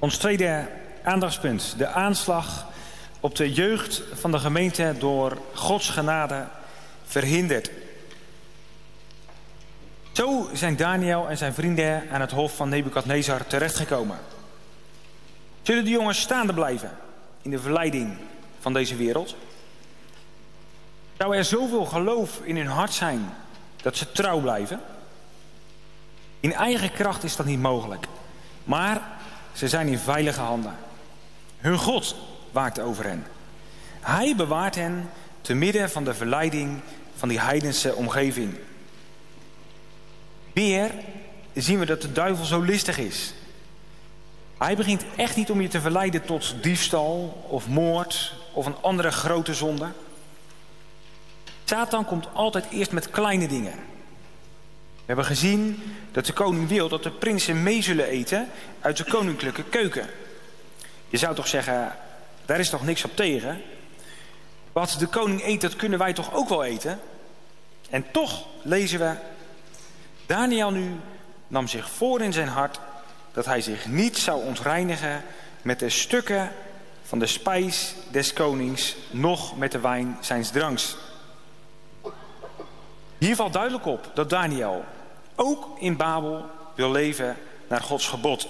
Ons tweede aandachtspunt. De aanslag op de jeugd van de gemeente door Gods genade verhinderd. Zo zijn Daniel en zijn vrienden aan het hof van Nebukadnezar terechtgekomen. Zullen de jongens staande blijven in de verleiding van deze wereld? Zou er zoveel geloof in hun hart zijn dat ze trouw blijven? In eigen kracht is dat niet mogelijk. Maar ze zijn in veilige handen. Hun God waakt over hen. Hij bewaart hen te midden van de verleiding van die heidense omgeving. Weer zien we dat de duivel zo listig is. Hij begint echt niet om je te verleiden tot diefstal of moord of een andere grote zonde. Satan komt altijd eerst met kleine dingen. We hebben gezien dat de koning wil dat de prinsen mee zullen eten uit de koninklijke keuken. Je zou toch zeggen, daar is toch niks op tegen? Wat de koning eet, dat kunnen wij toch ook wel eten? En toch lezen we, Daniel nu nam zich voor in zijn hart dat hij zich niet zou ontreinigen met de stukken van de spijs des konings, noch met de wijn zijns dranks. Hier valt duidelijk op dat Daniel ook in Babel wil leven naar Gods gebod.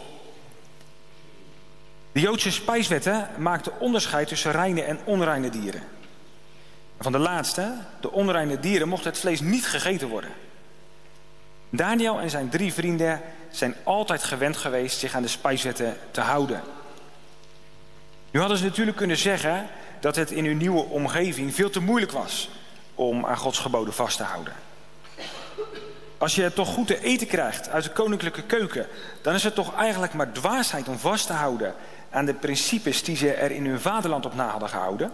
De Joodse spijswetten maakten onderscheid tussen reine en onreine dieren. Van de laatste, de onreine dieren, mocht het vlees niet gegeten worden. Daniel en zijn 3 vrienden zijn altijd gewend geweest zich aan de spijswetten te houden. Nu hadden ze natuurlijk kunnen zeggen dat het in hun nieuwe omgeving veel te moeilijk was om aan Gods geboden vast te houden. Als je toch goed te eten krijgt uit de koninklijke keuken, dan is het toch eigenlijk maar dwaasheid om vast te houden aan de principes die ze er in hun vaderland op na hadden gehouden.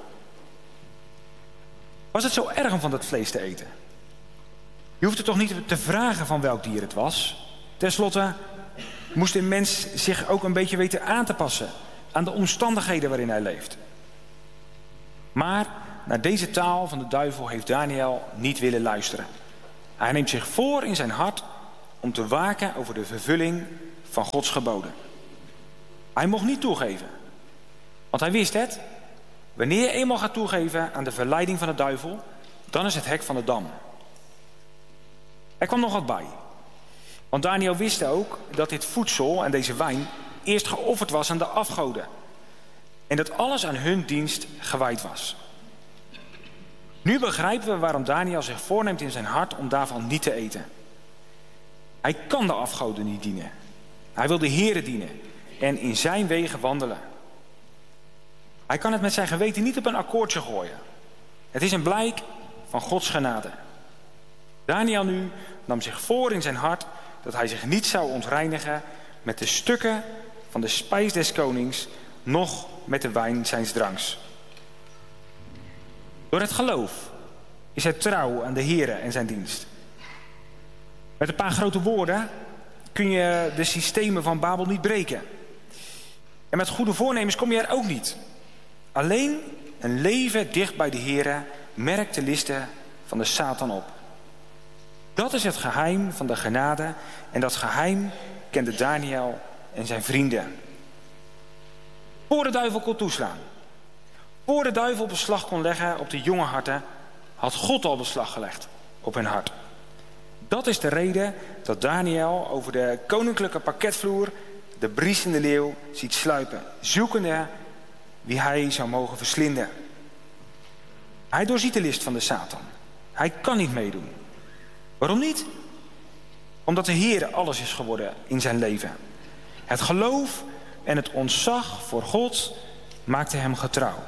Was het zo erg om van dat vlees te eten? Je hoeft er toch niet te vragen van welk dier het was. Ten slotte moest een mens zich ook een beetje weten aan te passen aan de omstandigheden waarin hij leeft. Maar naar deze taal van de duivel heeft Daniel niet willen luisteren. Hij neemt zich voor in zijn hart om te waken over de vervulling van Gods geboden. Hij mocht niet toegeven. Want hij wist het. Wanneer je eenmaal gaat toegeven aan de verleiding van de duivel, dan is het hek van de dam. Er kwam nog wat bij. Want Daniel wist ook dat dit voedsel en deze wijn eerst geofferd was aan de afgoden. En dat alles aan hun dienst gewijd was. Nu begrijpen we waarom Daniel zich voorneemt in zijn hart om daarvan niet te eten. Hij kan de afgoden niet dienen. Hij wil de Here dienen en in zijn wegen wandelen. Hij kan het met zijn geweten niet op een akkoordje gooien. Het is een blijk van Gods genade. Daniel nu nam zich voor in zijn hart dat hij zich niet zou ontreinigen met de stukken van de spijs des konings, noch met de wijn zijns dranks. Door het geloof is hij trouw aan de Here en zijn dienst. Met een paar grote woorden kun je de systemen van Babel niet breken. En met goede voornemens kom je er ook niet. Alleen een leven dicht bij de Here merkt de listen van de Satan op. Dat is het geheim van de genade en dat geheim kende Daniel en zijn vrienden. Voor de duivel kon toeslaan, voor de duivel beslag kon leggen op de jonge harten, had God al beslag gelegd op hun hart. Dat is de reden dat Daniel over de koninklijke parketvloer de briesende leeuw ziet sluipen, zoekende wie hij zou mogen verslinden. Hij doorziet de list van de Satan. Hij kan niet meedoen. Waarom niet? Omdat de Heere alles is geworden in zijn leven. Het geloof en het ontzag voor God maakte hem getrouw.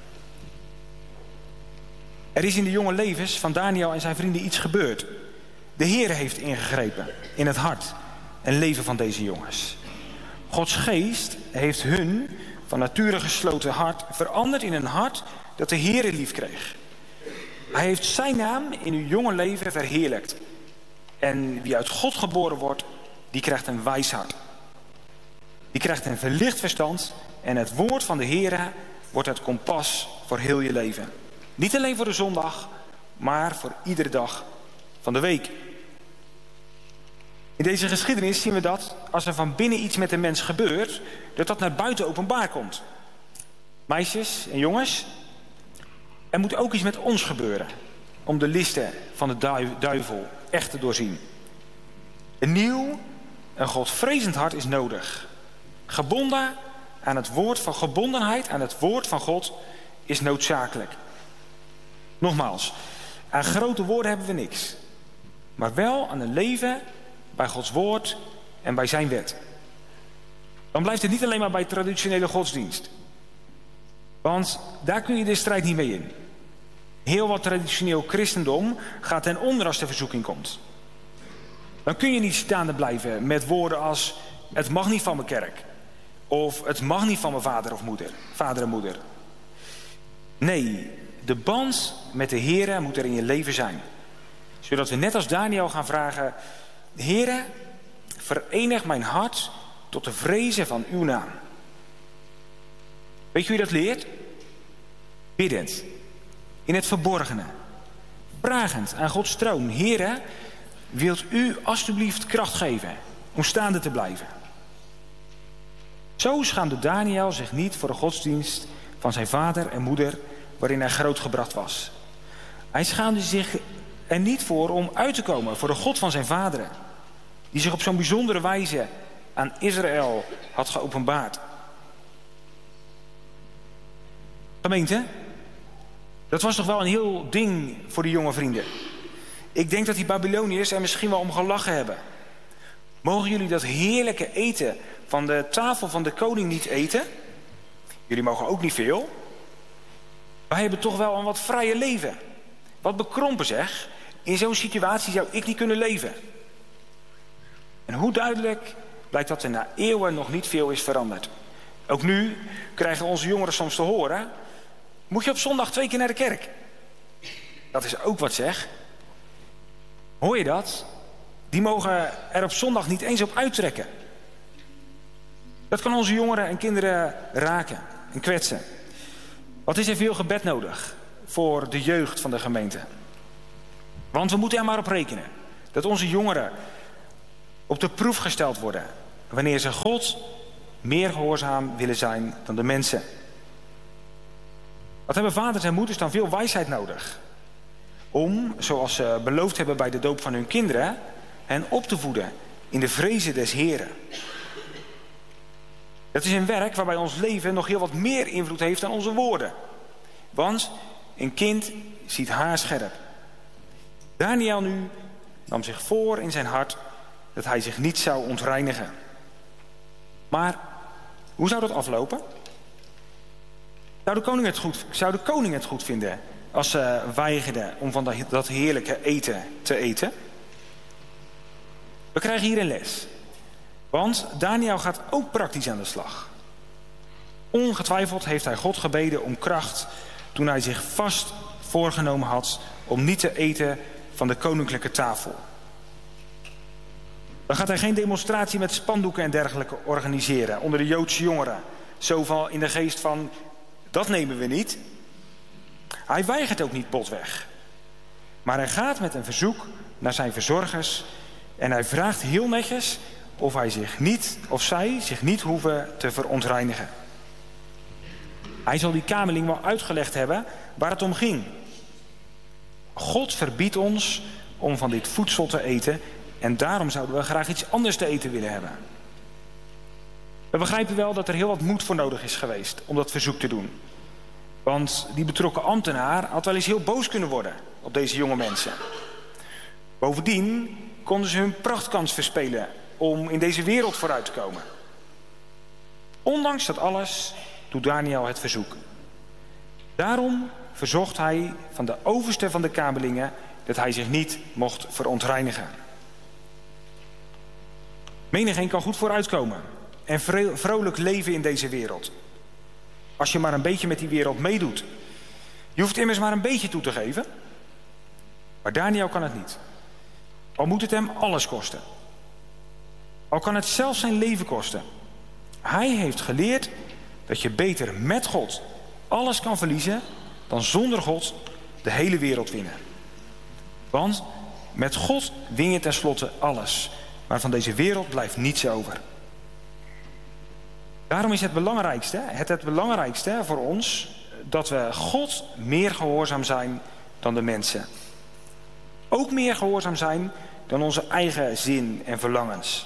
Er is in de jonge levens van Daniel en zijn vrienden iets gebeurd. De Heere heeft ingegrepen in het hart en leven van deze jongens. Gods geest heeft hun van nature gesloten hart veranderd in een hart dat de Heere lief kreeg. Hij heeft zijn naam in uw jonge leven verheerlijkt. En wie uit God geboren wordt, die krijgt een wijs hart. Die krijgt een verlicht verstand en het woord van de Heere wordt het kompas voor heel je leven. Niet alleen voor de zondag, maar voor iedere dag van de week. In deze geschiedenis zien we dat als er van binnen iets met de mens gebeurt, dat naar buiten openbaar komt. Meisjes en jongens, er moet ook iets met ons gebeuren om de listen van de duivel echt te doorzien. Een nieuw en godvrezend hart is nodig. Gebondenheid aan het woord van God is noodzakelijk. Nogmaals, aan grote woorden hebben we niks. Maar wel aan een leven bij Gods woord en bij zijn wet. Dan blijft het niet alleen maar bij traditionele godsdienst. Want daar kun je de strijd niet mee in. Heel wat traditioneel christendom gaat ten onder als de verzoeking komt. Dan kun je niet staande blijven met woorden als: het mag niet van mijn kerk. Of het mag niet van mijn vader en moeder. Nee, de band met de Heere moet er in je leven zijn. Zodat we net als Daniel gaan vragen: Heere, verenig mijn hart tot de vrezen van uw naam. Weet je hoe je dat leert? Biddend. In het verborgene. Vragend aan Gods troon: Heere, wilt u alstublieft kracht geven om staande te blijven? Zo schaamde Daniel zich niet voor de godsdienst van zijn vader en moeder waarin hij grootgebracht was. Hij schaamde zich er niet voor om uit te komen voor de God van zijn vaderen, die zich op zo'n bijzondere wijze aan Israël had geopenbaard. Gemeente, dat was toch wel een heel ding voor die jonge vrienden. Ik denk dat die Babyloniërs er misschien wel om gelachen hebben. Mogen jullie dat heerlijke eten van de tafel van de koning niet eten? Jullie mogen ook niet veel. Wij hebben toch wel een wat vrije leven. Wat bekrompen zeg. In zo'n situatie zou ik niet kunnen leven. En hoe duidelijk blijkt dat er na eeuwen nog niet veel is veranderd. Ook nu krijgen onze jongeren soms te horen: moet je op zondag 2 keer naar de kerk? Dat is ook wat zeg. Hoor je dat? Die mogen er op zondag niet eens op uittrekken. Dat kan onze jongeren en kinderen raken en kwetsen. Wat is er veel gebed nodig voor de jeugd van de gemeente? Want we moeten er maar op rekenen dat onze jongeren op de proef gesteld worden wanneer ze God meer gehoorzaam willen zijn dan de mensen. Wat hebben vaders en moeders dan veel wijsheid nodig om, zoals ze beloofd hebben bij de doop van hun kinderen, hen op te voeden in de vrezen des Heren. Dat is een werk waarbij ons leven nog heel wat meer invloed heeft dan onze woorden. Want een kind ziet haarscherp. Daniel nu nam zich voor in zijn hart dat hij zich niet zou ontreinigen. Maar hoe zou dat aflopen? Zou de koning het goed vinden als ze weigerden om van dat heerlijke eten te eten? We krijgen hier een les. Want Daniel gaat ook praktisch aan de slag. Ongetwijfeld heeft hij God gebeden om kracht toen hij zich vast voorgenomen had om niet te eten van de koninklijke tafel. Dan gaat hij geen demonstratie met spandoeken en dergelijke organiseren onder de Joodse jongeren. Zo van in de geest van: dat nemen we niet. Hij weigert ook niet botweg. Maar hij gaat met een verzoek naar zijn verzorgers en hij vraagt heel netjes of zij zich niet hoeven te verontreinigen. Hij zal die kamerling wel uitgelegd hebben waar het om ging. God verbiedt ons om van dit voedsel te eten en daarom zouden we graag iets anders te eten willen hebben. We begrijpen wel dat er heel wat moed voor nodig is geweest om dat verzoek te doen. Want die betrokken ambtenaar had wel eens heel boos kunnen worden op deze jonge mensen. Bovendien konden ze hun prachtkans verspelen om in deze wereld vooruit te komen. Ondanks dat alles doet Daniel het verzoek. Daarom verzocht hij van de overste van de kamerlingen dat hij zich niet mocht verontreinigen. Menigeen kan goed vooruitkomen en vrolijk leven in deze wereld. Als je maar een beetje met die wereld meedoet. Je hoeft immers maar een beetje toe te geven. Maar Daniel kan het niet. Al moet het hem alles kosten. Al kan het zelfs zijn leven kosten. Hij heeft geleerd dat je beter met God alles kan verliezen dan zonder God de hele wereld winnen. Want met God win je tenslotte alles. maar van deze wereld blijft niets over. Daarom is het belangrijkste voor ons dat we God meer gehoorzaam zijn dan de mensen. Ook meer gehoorzaam zijn dan onze eigen zin en verlangens.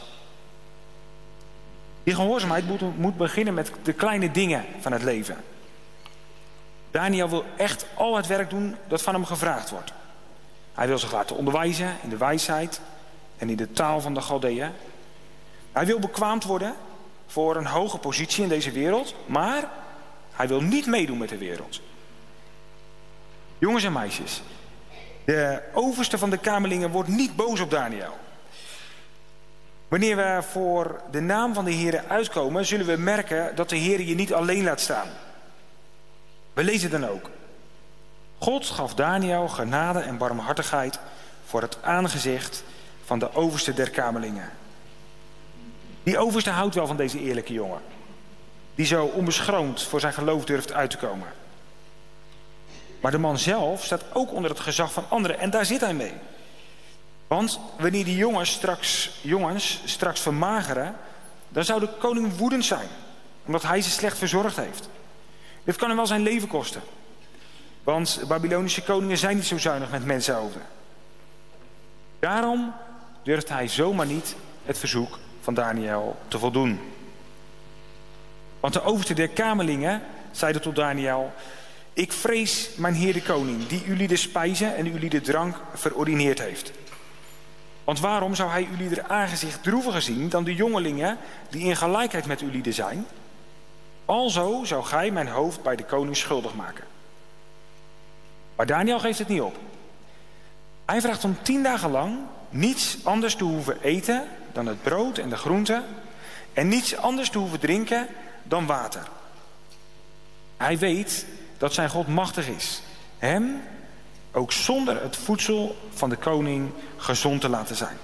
Die gehoorzaamheid moet beginnen met de kleine dingen van het leven. Daniel wil echt al het werk doen dat van hem gevraagd wordt. Hij wil zich laten onderwijzen in de wijsheid en in de taal van de Galdeeën. Hij wil bekwaamd worden voor een hoge positie in deze wereld, maar hij wil niet meedoen met de wereld. Jongens en meisjes, de overste van de kamerlingen wordt niet boos op Daniel. Wanneer we voor de naam van de Heer uitkomen, zullen we merken dat de Heer je niet alleen laat staan. We lezen dan ook: God gaf Daniel genade en barmhartigheid voor het aangezicht van de overste der kamerlingen. Die overste houdt wel van deze eerlijke jongen, die zo onbeschroomd voor zijn geloof durft uit te komen. Maar de man zelf staat ook onder het gezag van anderen en daar zit hij mee. Want wanneer die jongens straks vermageren, dan zou de koning woedend zijn, omdat hij ze slecht verzorgd heeft. Dit kan hem wel zijn leven kosten. Want Babylonische koningen zijn niet zo zuinig met mensenhoofden. Daarom durft hij zomaar niet het verzoek van Daniel te voldoen. Want de overste der kamerlingen zeiden tot Daniel: ik vrees mijn heer de koning, die jullie de spijzen en jullie de drank verordineerd heeft. Want waarom zou hij jullie er aangezicht droeviger zien dan de jongelingen die in gelijkheid met jullie zijn? Alzo zou gij mijn hoofd bij de koning schuldig maken. Maar Daniel geeft het niet op. Hij vraagt om 10 dagen lang niets anders te hoeven eten dan het brood en de groenten, en niets anders te hoeven drinken dan water. Hij weet dat zijn God machtig is hem ook zonder het voedsel van de koning gezond te laten zijn.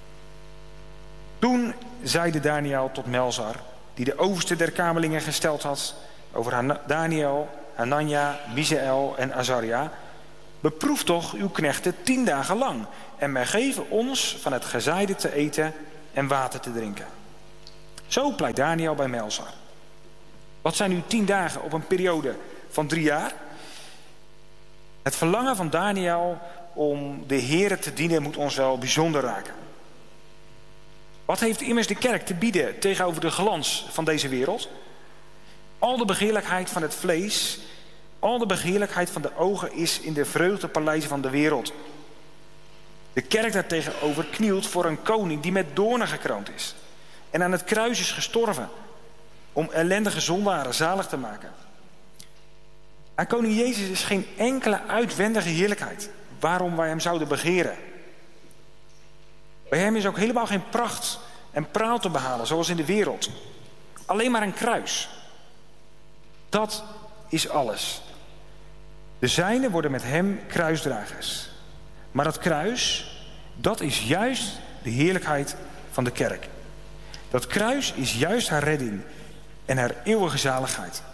Toen zeide Daniel tot Melzar, die de overste der kamerlingen gesteld had over Daniel, Hanania, Misaël en Azaria: beproef toch uw knechten 10 dagen lang en wij geven ons van het gezaaide te eten en water te drinken. Zo pleit Daniel bij Melzar. Wat zijn nu 10 dagen op een periode van 3 jaar? Het verlangen van Daniel om de Heere te dienen moet ons wel bijzonder raken. Wat heeft immers de kerk te bieden tegenover de glans van deze wereld? Al de begeerlijkheid van het vlees, al de begeerlijkheid van de ogen is in de vreugdepaleizen van de wereld. De kerk daartegenover knielt voor een koning die met doornen gekroond is en aan het kruis is gestorven om ellendige zondaren zalig te maken. En koning Jezus is geen enkele uitwendige heerlijkheid waarom wij hem zouden begeren. Bij hem is ook helemaal geen pracht en praal te behalen zoals in de wereld. Alleen maar een kruis. Dat is alles. De zijnen worden met hem kruisdragers. Maar dat kruis, dat is juist de heerlijkheid van de kerk. Dat kruis is juist haar redding en haar eeuwige zaligheid.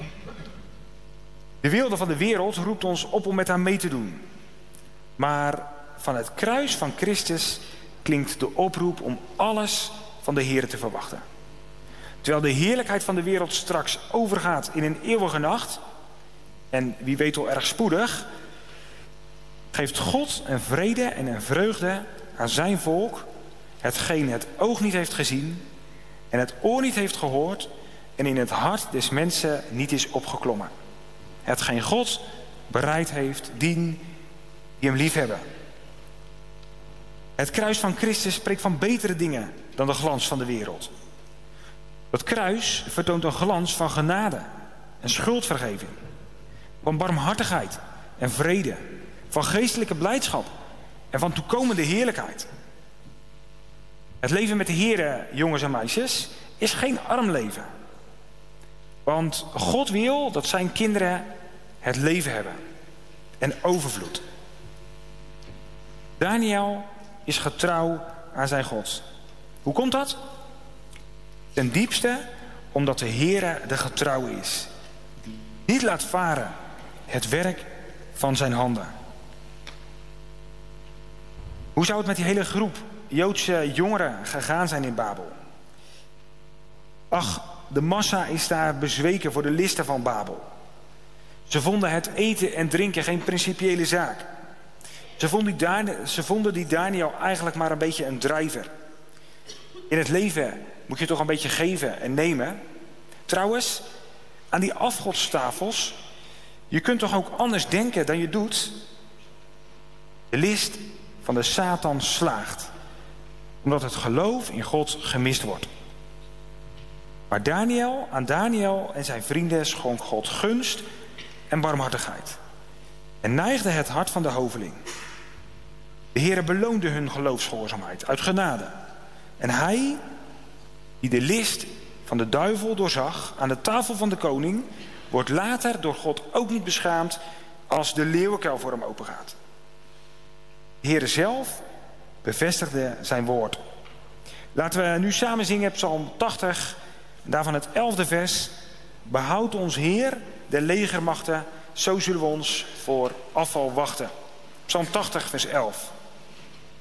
De wilde van de wereld roept ons op om met haar mee te doen. Maar van het kruis van Christus klinkt de oproep om alles van de Heer te verwachten. Terwijl de heerlijkheid van de wereld straks overgaat in een eeuwige nacht, en wie weet al erg spoedig, geeft God een vrede en een vreugde aan zijn volk, hetgeen het oog niet heeft gezien en het oor niet heeft gehoord en in het hart des mensen niet is opgeklommen. Hetgeen God bereid heeft die hem liefhebben. Het kruis van Christus spreekt van betere dingen dan de glans van de wereld. Dat kruis vertoont een glans van genade en schuldvergeving, van barmhartigheid en vrede, van geestelijke blijdschap en van toekomende heerlijkheid. Het leven met de Heere, jongens en meisjes, is geen arm leven. Want God wil dat zijn kinderen het leven hebben en overvloed. Daniel is getrouw aan zijn God. Hoe komt dat? Ten diepste omdat de Heere de getrouwe is. Niet laat varen het werk van zijn handen. Hoe zou het met die hele groep Joodse jongeren gegaan zijn in Babel. Ach, de massa is daar bezweken voor de listen van Babel. Ze vonden het eten en drinken geen principiële zaak. Ze vonden die Daniel eigenlijk maar een beetje een drijver. In het leven moet je toch een beetje geven en nemen. Trouwens, aan die afgodstafels, je kunt toch ook anders denken dan je doet? De list van de Satan slaagt, omdat het geloof in God gemist wordt. Maar aan Daniel en zijn vrienden schonk God gunst en barmhartigheid. En neigde het hart van de hoveling. De Heere beloonde hun geloofsgehoorzaamheid uit genade. En hij, die de list van de duivel doorzag aan de tafel van de koning, wordt later door God ook niet beschaamd als de leeuwenkuil voor hem opengaat. De Heere zelf bevestigde zijn woord. Laten we nu samen zingen Psalm 80, en daarvan het 11e vers. Behoud ons Heer, de legermachten, zo zullen we ons voor afval wachten. Psalm 80, vers 11.